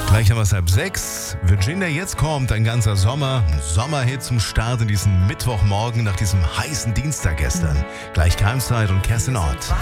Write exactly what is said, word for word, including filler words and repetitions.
Gleich haben wir es halb sechs. Virginia, jetzt kommt ein ganzer Sommer. Ein Sommerhit zum Start in diesen Mittwochmorgen nach diesem heißen Dienstag gestern. Gleich Keimzeit und Kerstin Ott.